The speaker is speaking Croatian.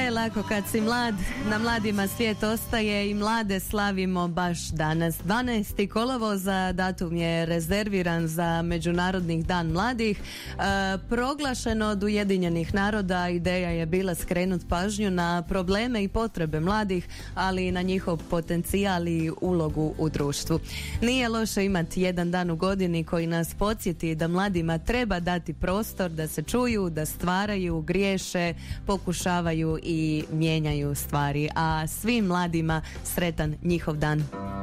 je lako kad si mlad, na mladima svijet ostaje i mlade slavimo baš danas. 12. kolovoza datum je rezerviran za Međunarodni dan mladih. Proglašeno od Ujedinjenih naroda, ideja je bila skrenut pažnju na probleme i potrebe mladih, ali i na njihov potencijal i ulogu u društvu. Nije loše imati jedan dan u godini koji nas podsjeti da mladima treba dati prostor da se čuju, da stvaraju, griješe, pokušavaju i mijenjaju stvari, a svim mladima sretan njihov dan.